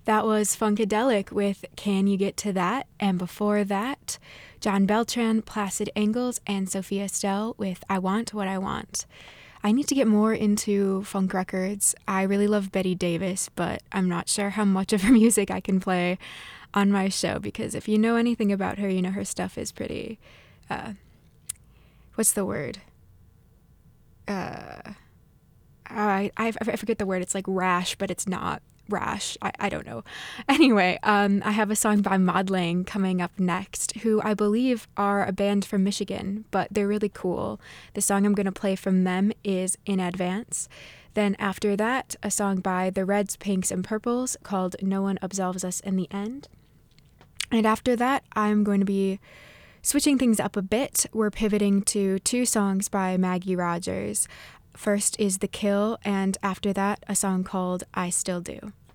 That was Funkadelic with Can You Get to That? And before that, John Beltran, Placid Angles, and Sophia Stell with I Want What I Want. I need to get more into funk records. I really love Betty Davis, but I'm not sure how much of her music I can play on my show because if you know anything about her, you know her stuff is pretty, what's the word? I forget the word. It's like rash, but it's not rash. I don't know. Anyway, I have a song by Maud Lang coming up next, who I believe are a band from Michigan, but they're really cool. The song I'm going to play from them is In Advance. Then after that, a song by the Reds, Pinks, and Purples called No One Absolves Us in the End. And after that, I'm going to be switching things up a bit. We're pivoting to two songs by Maggie Rogers. First is The Kill, and after that, a song called I Still Do.